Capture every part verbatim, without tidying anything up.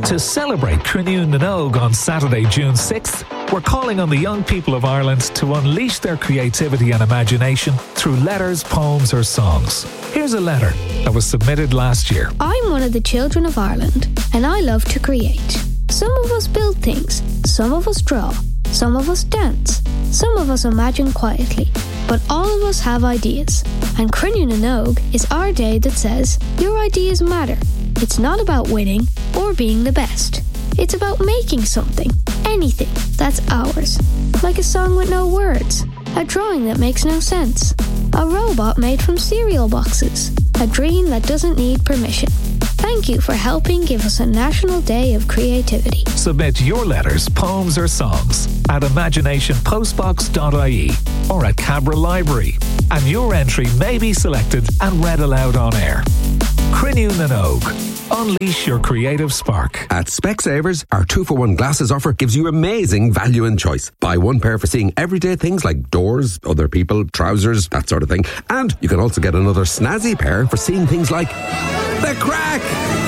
To celebrate Cruinniú na nÓg on Saturday, June sixth, we're calling on the young people of Ireland to unleash their creativity and imagination through letters, poems or songs. Here's a letter that was submitted last year. I'm one of the children of Ireland, and I love to create. Some of us build things, some of us draw, some of us dance, some of us imagine quietly, but all of us have ideas. And Cruinniú na nÓg is our day that says, your ideas matter. It's not about winning or being the best. It's about making something, anything, that's ours. Like a song with no words, a drawing that makes no sense, a robot made from cereal boxes, a dream that doesn't need permission. Thank you for helping give us a National Day of Creativity. Submit your letters, poems or songs at imagination postbox dot I E or at Cabra Library, and your entry may be selected and read aloud on air. Cruinniú na nÓg. Unleash your creative spark. At Specsavers, our two for one glasses offer gives you amazing value and choice. Buy one pair for seeing everyday things like doors, other people, trousers, that sort of thing. And you can also get another snazzy pair for seeing things like the crack.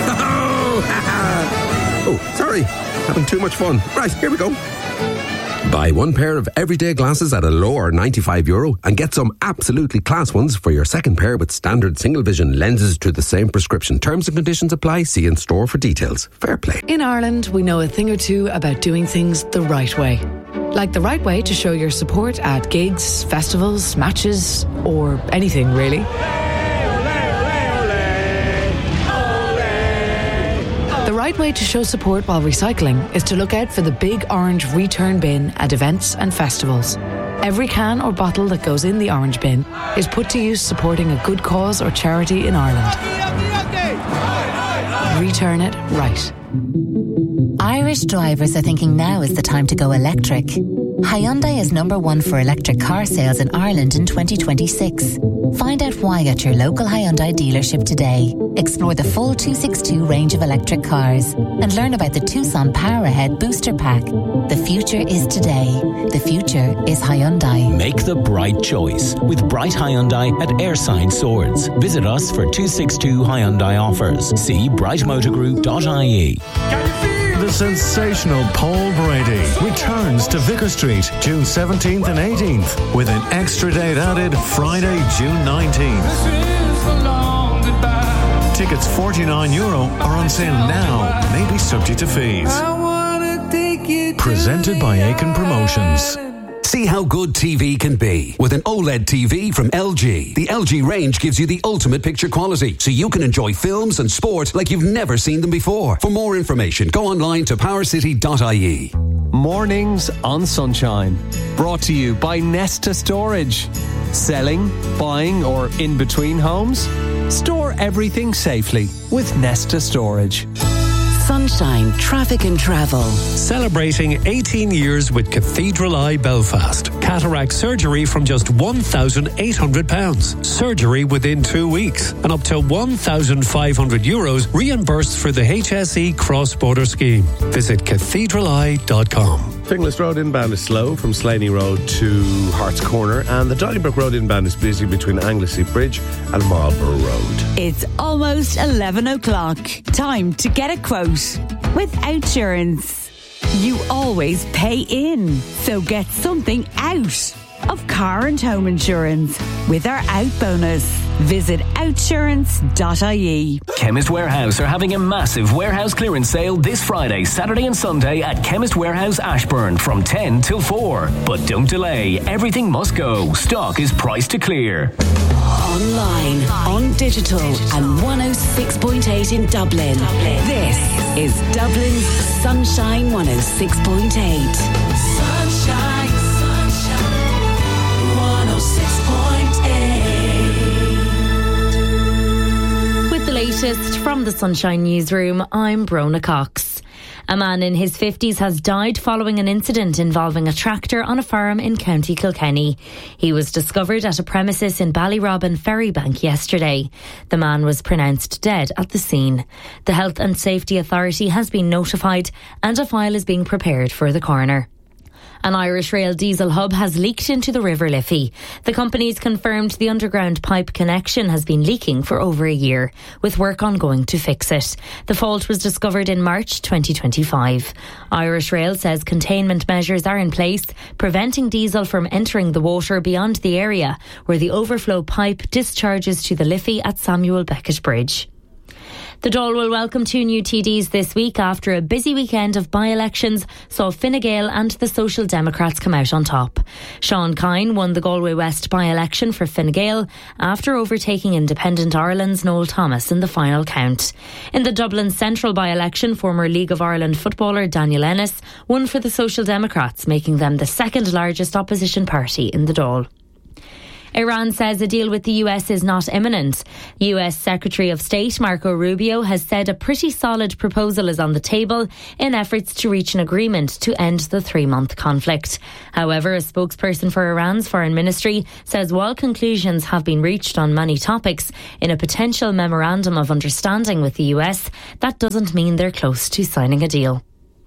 Oh, sorry. Having too much fun. Right, here we go. Buy one pair of everyday glasses at a lower ninety-five euro and get some absolutely class ones for your second pair with standard single vision lenses to the same prescription. Terms and conditions apply. See in store for details. Fair play. In Ireland, we know a thing or two about doing things the right way. Like the right way to show your support at gigs, festivals, matches, or anything really. The right way to show support while recycling is to look out for the big orange return bin at events and festivals. Every can or bottle that goes in the orange bin is put to use supporting a good cause or charity in Ireland. Return it right. Irish drivers are thinking now is the time to go electric. Hyundai is number one for electric car sales in Ireland in twenty twenty-six. Find out why at your local Hyundai dealership today. Explore the full two sixty-two range of electric cars and learn about the Tucson Power Ahead Booster Pack. The future is today. The future is Hyundai. Make the bright choice with Bright Hyundai at Airside Swords. Visit us for two sixty-two Hyundai offers. See bright motor group dot I E. The sensational Paul Brady returns to Vicar Street June seventeenth and eighteenth with an extra date added Friday, June nineteenth. Tickets forty-nine euro are on sale now, maybe subject to fees. Presented by Aiken Promotions. See how good T V can be with an OLED T V from L G. The L G range gives you the ultimate picture quality, so you can enjoy films and sport like you've never seen them before. For more information, go online to power city dot I E. Mornings on Sunshine. Brought to you by Nesta Storage. Selling, buying or in between homes? Store everything safely with Nesta Storage. Sunshine Traffic and Travel. Celebrating eighteen years with Cathedral Eye Belfast. Cataract surgery from just one thousand eight hundred pounds. Surgery within two weeks. And up to one thousand five hundred euros reimbursed for the H S E cross-border scheme. Visit cathedral eye dot com. Finglas Road inbound is slow from Slaney Road to Hart's Corner, and the Donnybrook Road inbound is busy between Anglesey Bridge and Marlborough Road. It's almost eleven o'clock. Time to get a quote. With Outsurance, you always pay in, so get something out of car and home insurance with our Out bonus. Visit outsurance dot I E. Chemist Warehouse are having a massive warehouse clearance sale this Friday, Saturday and Sunday at Chemist Warehouse Ashburn from ten till four. But don't delay, everything must go. Stock is priced to clear. Online, on digital, and one oh six point eight in Dublin. This is Dublin's Sunshine one oh six point eight. Sunshine, sunshine, one oh six point eight. With the latest from the Sunshine Newsroom, I'm Brona Cox. A man in his fifties has died following an incident involving a tractor on a farm in County Kilkenny. He was discovered at a premises in Ballyrobin Ferrybank yesterday. The man was pronounced dead at the scene. The Health and Safety Authority has been notified and a file is being prepared for the coroner. An Irish Rail diesel hub has leaked into the River Liffey. The company's confirmed the underground pipe connection has been leaking for over a year, with work ongoing to fix it. The fault was discovered in March twenty twenty-five. Irish Rail says containment measures are in place, preventing diesel from entering the water beyond the area where the overflow pipe discharges to the Liffey at Samuel Beckett Bridge. The Dáil will welcome two new T Ds this week after a busy weekend of by-elections saw Fine Gael and the Social Democrats come out on top. Sean Kine won the Galway West by-election for Fine Gael after overtaking Independent Ireland's Noel Thomas in the final count. In the Dublin Central by-election, former League of Ireland footballer Daniel Ennis won for the Social Democrats, making them the second largest opposition party in the Dáil. Iran says a deal with the U S is not imminent. U S Secretary of State Marco Rubio has said a pretty solid proposal is on the table in efforts to reach an agreement to end the three-month conflict. However, a spokesperson for Iran's foreign ministry says while conclusions have been reached on many topics in a potential memorandum of understanding with the U S, that doesn't mean they're close to signing a deal.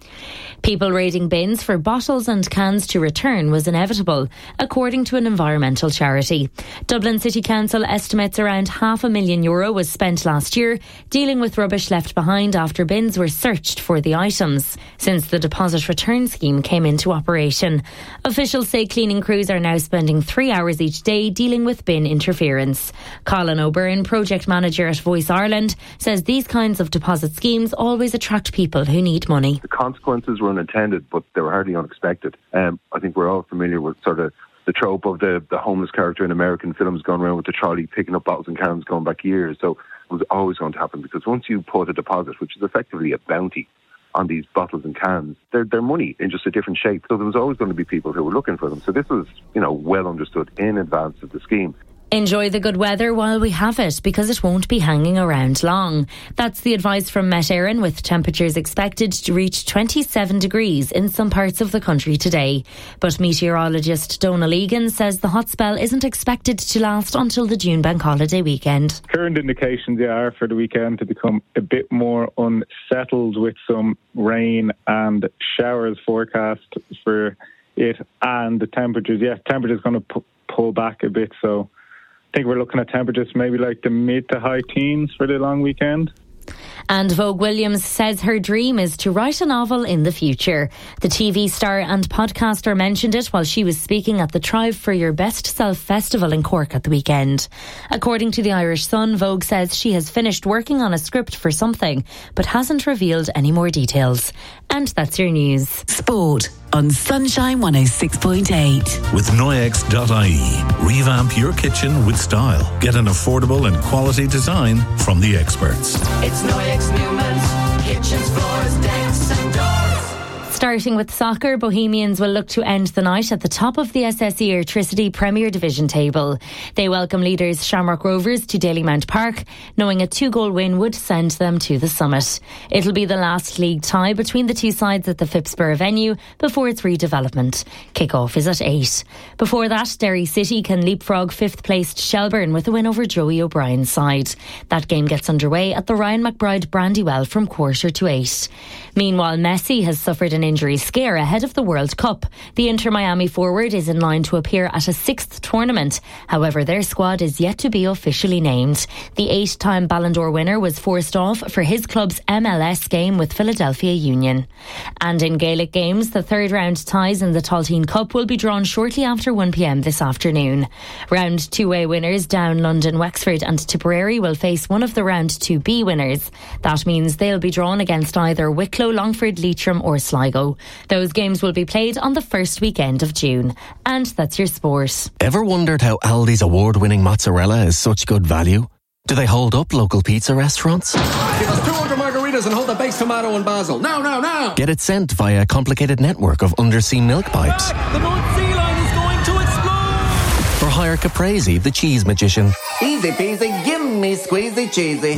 People raiding bins for bottles and cans to return was inevitable, according to an environmental charity. Dublin City Council estimates around half a million euro was spent last year dealing with rubbish left behind after bins were searched for the items, since the deposit return scheme came into operation. Officials say cleaning crews are now spending three hours each day dealing with bin interference. Colin O'Byrne, project manager at Voice Ireland, says these kinds of deposit schemes always attract people who need money. The consequences were unintended, but they were hardly unexpected. Um, I think we're all familiar with sort of the trope of the, the homeless character in American films going around with the trolley picking up bottles and cans going back years. So it was always going to happen, because once you put a deposit, which is effectively a bounty, on these bottles and cans, they're, they're money in just a different shape. So there was always going to be people who were looking for them. So this was, you know, well understood in advance of the scheme. Enjoy the good weather while we have it, because it won't be hanging around long. That's the advice from Met Éireann, with temperatures expected to reach twenty-seven degrees in some parts of the country today. But meteorologist Donal Egan says the hot spell isn't expected to last until the June bank holiday weekend. Current indications are for the weekend to become a bit more unsettled, with some rain and showers forecast for it, and the temperatures, yeah, temperatures going to pu- pull back a bit, so I think we're looking at temperatures maybe like the mid to high teens for the long weekend. And Vogue Williams says her dream is to write a novel in the future. The T V star and podcaster mentioned it while she was speaking at the Thrive for Your Best Self Festival in Cork at the weekend. According to the Irish Sun, Vogue says she has finished working on a script for something, but hasn't revealed any more details. And that's your news. Sport on Sunshine one oh six point eight. With Noyex dot I E, revamp your kitchen with style. Get an affordable and quality design from the experts. It's Noyex Newman's kitchens, floors, decks and doors. Starting with soccer, Bohemians will look to end the night at the top of the S S E Airtricity Premier Division table. They welcome leaders Shamrock Rovers to Dalymount Park, knowing a two-goal win would send them to the summit. It'll be the last league tie between the two sides at the Phipsborough venue before its redevelopment. Kick-off is at eight. Before that, Derry City can leapfrog fifth-placed Shelbourne with a win over Joey O'Brien's side. That game gets underway at the Ryan McBride Brandywell from quarter to eight. Meanwhile, Messi has suffered an injury scare ahead of the World Cup. The Inter Miami forward is in line to appear at a sixth tournament. However, their squad is yet to be officially named. The eight-time Ballon d'Or winner was forced off for his club's M L S game with Philadelphia Union. And in Gaelic games, the third round ties in the Talteen Cup will be drawn shortly after one p m this afternoon. Round two-way winners Down, London, Wexford and Tipperary will face one of the round two B winners. That means they'll be drawn against either Wicklow, Longford, Leitrim or Sligo. Those games will be played on the first weekend of June. And that's your sport. Ever wondered how Aldi's award-winning mozzarella is such good value? Do they hold up local pizza restaurants? Give us two hundred margaritas and hold the baked tomato and basil. Now, now, now! Get it sent via a complicated network of undersea milk pipes. The North Sea Line is going to explode! Or hire Caprese, the cheese magician. Easy peasy, give me squeezy cheesy.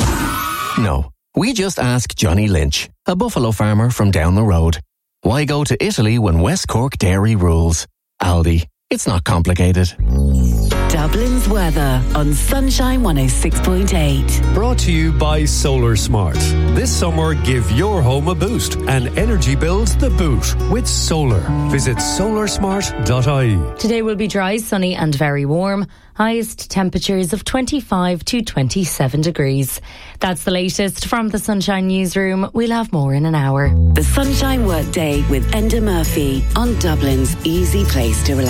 No, we just ask Johnny Lynch, a buffalo farmer from down the road. Why go to Italy when West Cork dairy rules? Aldi. It's not complicated. Dublin's weather on Sunshine one oh six point eight. Brought to you by Solar Smart. This summer, give your home a boost and energy bills the boot with solar. Visit solar smart dot I E. Today will be dry, sunny and very warm. Highest temperatures of twenty-five to twenty-seven degrees. That's the latest from the Sunshine Newsroom. We'll have more in an hour. The Sunshine Workday with Enda Murphy on Dublin's easy place to relax.